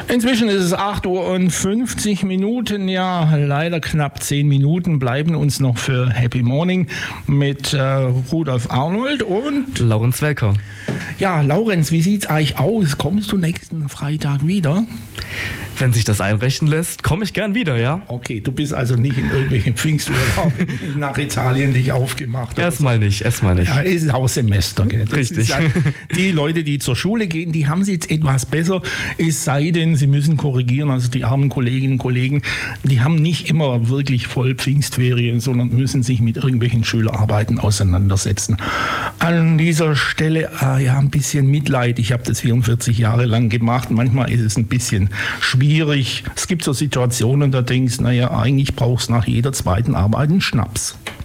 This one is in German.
Inzwischen ist es 8:50 Uhr. Ja, leider knapp 10 Minuten bleiben uns noch für Happy Morning mit Rudolf Arnold und Laurenz Welker. Ja, Laurenz, wie sieht's eigentlich aus? Kommst du nächsten Freitag wieder? Wenn sich das einrichten lässt, komme ich gern wieder, ja? Okay, du bist also nicht in irgendwelchen Pfingsturlaub nach Italien dich aufgemacht. Erstmal nicht. Ja, es ist auch Semester. Gell? Richtig. Halt, die Leute, die zur Schule gehen, die haben es jetzt etwas besser, es sei denn, sie müssen korrigieren, also die armen Kolleginnen und Kollegen, die haben nicht immer wirklich voll Pfingstferien, sondern müssen sich mit irgendwelchen Schülerarbeiten auseinandersetzen. An dieser Stelle ja ein bisschen Mitleid. Ich habe das 44 Jahre lang gemacht. Manchmal ist es ein bisschen schwierig. Es gibt so Situationen, da denkst du, naja, eigentlich brauchst du nach jeder zweiten Arbeit einen Schnaps.